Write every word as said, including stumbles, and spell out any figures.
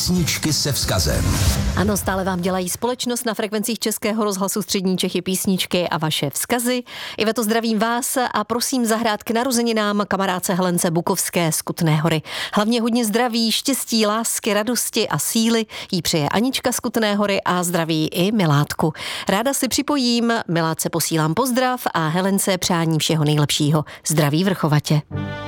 Písničky se vzkazem. Ano, stále vám dělají společnost na frekvencích Českého rozhlasu Střední Čechy písničky a vaše vzkazy. Iveto, zdravím vás a prosím zahrát k narozeninám kamarádce Helence Bukovské z Kutné Hory. Hlavně hodně zdraví, štěstí, lásky, radosti a síly jí přeje Anička z Kutné Hory a zdraví i Miládku. Ráda si připojím, Miládce posílám pozdrav a Helence přání všeho nejlepšího. Zdraví vrchovatě.